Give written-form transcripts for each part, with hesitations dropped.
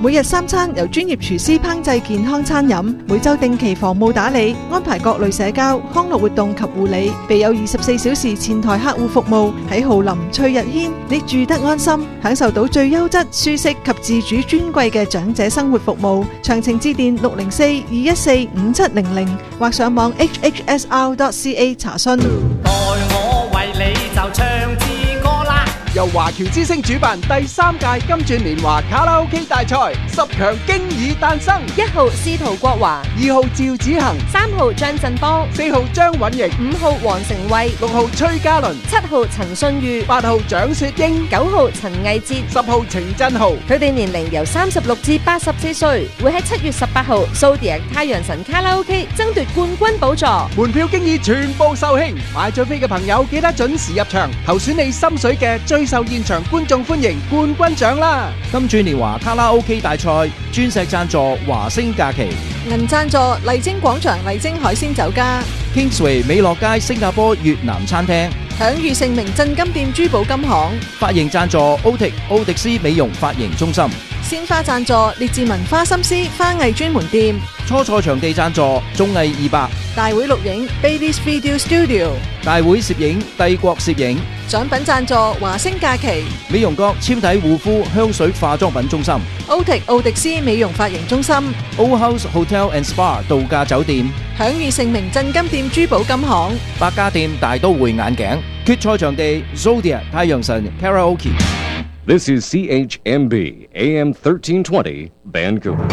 每日3餐由專業廚師烹製健康餐飲，每週定期防務打理，安排各類社交、康樂活動及護理，備有24小時前台客戶服務。喺浩林翠日軒，你住得安心，享受到最優質、舒適及自主尊貴嘅長者生活服務。詳情致電604-214-5700或上網 hhsr.ca 查詢。 待我為你就唱支歌啦！ 由華僑之聲主辦第3屆金鑽年華卡拉 OK 大賽，10強經已誕生。 1號司徒國華 ，2號趙子恒 ，3號張振邦 ，4號張允瑩 ，5號黃成慧 ，6號崔嘉倫 ，7號陳信裕 ，8號蔣雪英 ，9號陳毅哲 ，10號程振豪。 佢哋年齡由36至84歲，會喺7月18號Zodiac太陽神卡拉 OK 爭奪冠軍寶座。 門票經已全部售罄，買咗飛嘅朋友記得準時入場，投選你心水嘅最受現場觀眾歡迎冠軍獎啦！ 金鑽年華卡拉 OK 大賽鑽石贊助華星假期， 銀贊助麗晶廣場麗晶海鮮酒家， Kingsway 美樂街新加坡越南餐廳， 享譽盛名鎮金店珠寶金行， 髮型贊助奧迪斯美容髮型中心， 鮮花贊助列治文花心思花藝專門店， 初賽場地贊助綜藝200， 大會錄影 Baby's Video Studio， 大會攝影帝國攝影， 獎品贊助華星假期， 美容閣纖體護膚香水化妝品中心， 奧迪斯美容髮型中心， Old House Hotel and Spa 度假酒店， 享譽盛名鎮金店珠寶金行， 百家店大都會眼鏡，決賽場地 Zodiac 太陽神 Karaoke。This is CHMB AM 1320 Vancouver。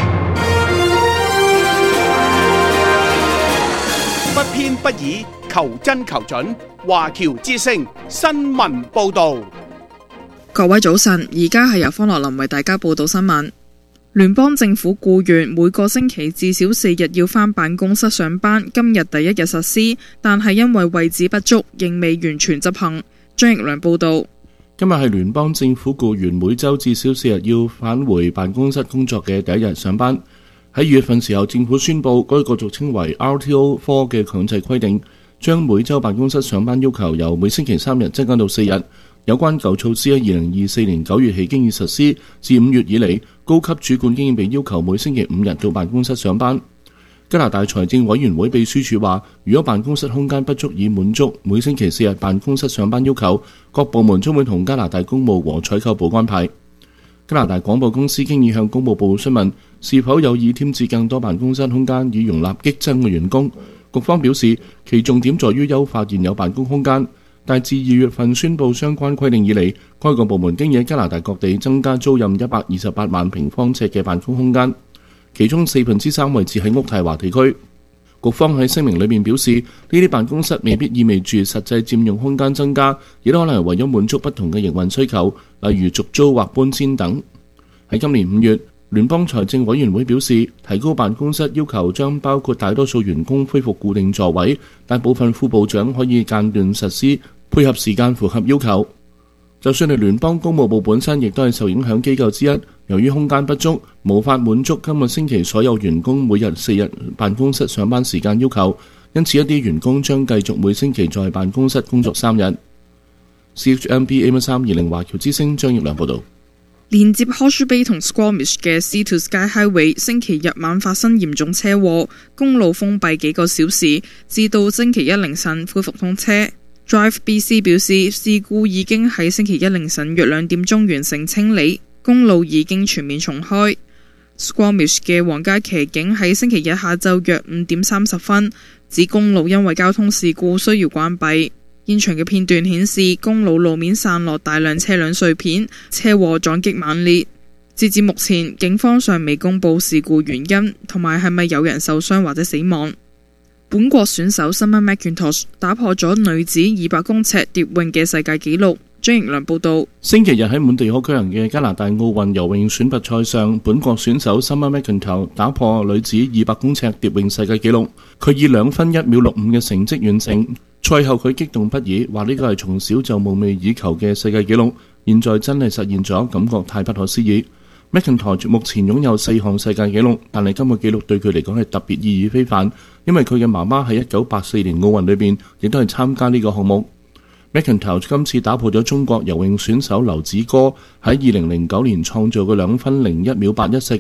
不偏不倚，求真求準。華僑之聲新聞報導。 各位早晨，而家係由方樂林為大家報道新聞。聯邦政府僱員每個星期至少4日要返辦公室上班，今日第一日實施，但係因為位置不足，仍未完全執行。張奕良報道。 今日係聯邦政府僱員每週至少4日要返回辦公室工作嘅第一日上班。喺2月份時候，政府宣布該個俗稱為 RTO4 嘅強制規定，將每週辦公室上班要求由每星期3日增加到4日。有關舊措施喺2024年9月起經已實施，自5月以嚟，高級主管經已被要求每星期5日到辦公室上班。加拿大財政委員會秘書處話，如果辦公室空間不足以滿足每星期4日辦公室上班要求，各部門將會同加拿大公務和採購部安排。加拿大廣播公司經已向公務部詢問，是否有意添置更多辦公室空間以容納激增嘅員工。局方表示，其重點在於優化現有辦公空間，但自2月份宣布相關規定以嚟，該個部門經已喺加拿大各地增加租賃128萬平方尺嘅辦公空間，其中3/4位置喺渥太華地區。局方喺聲明裏面表示，呢啲辦公室未必意味住實際佔用空間增加，亦都可能係為咗滿足不同嘅營運需求，例如續租或搬遷等。喺今年5月，聯邦財政委員會表示，提高辦公室要求將包括大多數員工恢復固定座位，但部分副部長可以間斷實施，配合時間符合要求。就算係聯邦公務部本身亦都係受影響機構之一，由於空間不足，無法滿足今個星期所有員工每日4日辦公室上班時間要求，因此一啲員工將繼續每星期在辦公室工作3日。CHMB AM320 華僑之聲張奕良報導。 連接 Horseshoe Bay 同 Squamish 嘅 Sea to Sky Highway 星期日晚發生嚴重車禍，公路封閉幾個小時，至到星期一凌晨恢復通車。Drive BC 表示，事故已經喺星期一凌晨約2點鐘完成清理，公路已經全面重開。Squamish 嘅皇家騎警喺星期日下晝約5點30分指公路因為交通事故需要關閉。現場嘅片段顯示，公路路面散落大量車輛碎片，車禍撞擊猛烈。截至目前，警方尚未公布事故原因同埋係咪有人受傷或者死亡。本國選手 Summer McIntosh 打破咗女子200公尺蝶泳嘅世界紀錄。張奕良報道。 星期日喺滿地可舉行嘅加拿大奧運游泳選拔賽上，本國選手 Summer McIntosh 打破女子200公尺蝶泳世界紀錄，佢以2分1秒65嘅成績完成。賽後佢激動不已，話呢個係從小就夢寐以求嘅世界紀錄，現在真係實現咗，感覺太不可思議。McIntosh 目前擁有4項世界紀錄，但係今個紀錄對佢嚟講係特別意義非凡，因為佢嘅媽媽喺1984年奧運裏邊亦都係參加呢個項目。McIntosh 今次打破咗中國游泳選手劉子歌喺2009年創造嘅2分01秒81世界